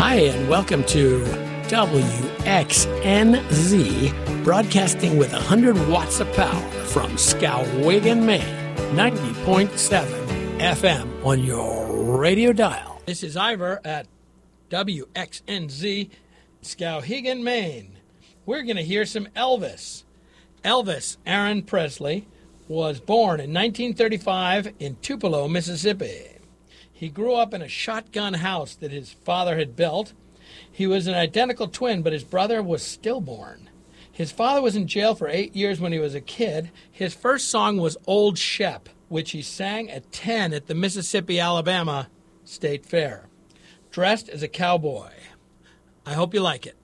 Hi, and welcome to WXNZ, broadcasting with 100 watts of power from Skowhegan, Maine, 90.7 FM on your radio dial. This is Ivor at WXNZ, Skowhegan, Maine. We're going to hear some Elvis. Elvis Aaron Presley was born in 1935 in Tupelo, Mississippi. He grew up in a shotgun house that his father had built. He was an identical twin, but his brother was stillborn. His father was in jail for 8 years when he was a kid. His first song was Old Shep, which he sang at 10 at the Mississippi-Alabama State Fair, dressed as a cowboy. I hope you like it.